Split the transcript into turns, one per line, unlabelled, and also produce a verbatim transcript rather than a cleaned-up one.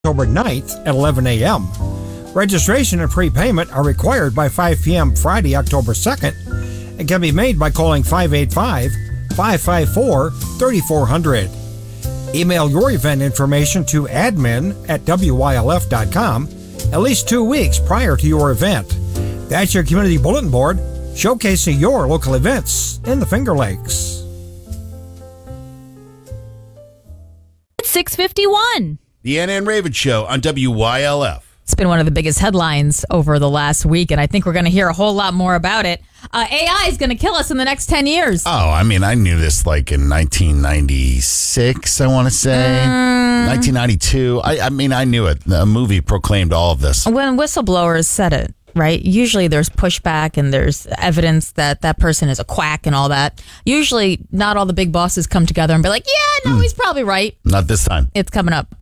October ninth at eleven a.m. Registration and prepayment are required by five p.m. Friday, October second, and can be made by calling five eight five, five five four, three four zero zero. Email your event information to admin at W Y L F dot com at least two weeks prior to your event. That's your community bulletin board showcasing your local events in the Finger Lakes.
six fifty-one.
The Ann Ann Raven Show on W Y L F.
It's been one of the biggest headlines over the last week, and I think we're going to hear a whole lot more about it. Uh, A I is going to kill us in the next ten years.
Oh, I mean, I knew this like in nineteen ninety-six, I want to say. Mm. nineteen ninety-two. I, I mean, I knew it. The movie proclaimed all of this.
When whistleblowers said it, right? Usually there's pushback and there's evidence that that person is a quack and all that. Usually not all the big bosses come together and be like, yeah, no, mm. he's probably right.
Not this time.
It's coming up